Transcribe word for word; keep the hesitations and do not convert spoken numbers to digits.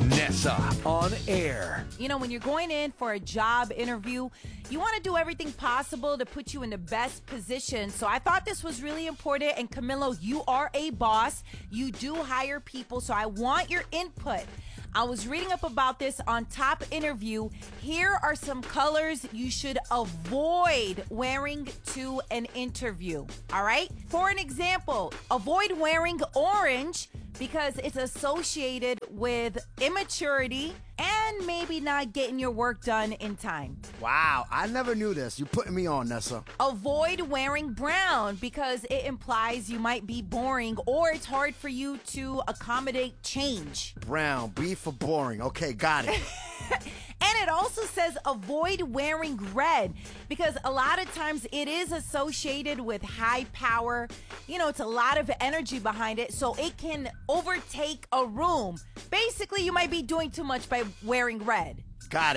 Nessa on air. You know, when you're going in for a job interview, you want to do everything possible to put you in the best position. So I thought this was really important. And Camilo, you are a boss. You do hire people. So I want your input. I was reading up about this on Top Interview. Here are some colors you should avoid wearing to an interview. All right? For an example, avoid wearing orange because it's associated with immaturity and maybe not getting your work done in time. Wow, I never knew this. You putting me on, Nessa. Avoid wearing brown because it implies you might be boring or it's hard for you to accommodate change. Brown, B for boring. Okay, got it. And it also says avoid wearing red because a lot of times it is associated with high power. You know, it's a lot of energy behind it, so it can overtake a room. Basically, you might be doing too much by wearing red. Got it.